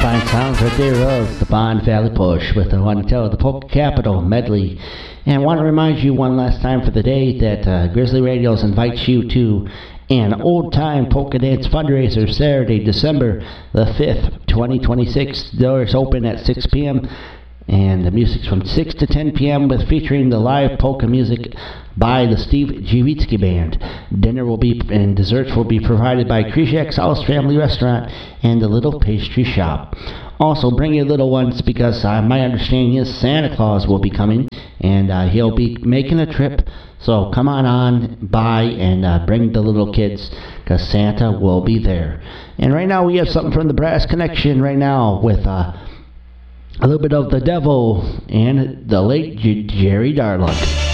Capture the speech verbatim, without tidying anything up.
Fine sounds right there of the Bond Valley Push with the one tell the Polka Capital medley. And I want to remind you one last time for the day that uh, Grizzly Radios invites you to an old-time polka dance fundraiser Saturday, December the fifth, twenty twenty-six. Doors open at six p.m. and the music's from six to ten p.m. with featuring the live polka music by the Steve Jiewicki Band. Dinner will be and desserts will be provided by Krzyzak's House Family Restaurant and the Little Pastry Shop. Also, bring your little ones because uh, my understanding is Santa Claus will be coming and uh, he'll be making a trip. So come on on by and uh, bring the little kids because Santa will be there. And right now we have something from the Brass Connection right now with uh, a little bit of the devil and the late J- Jerry Darluk.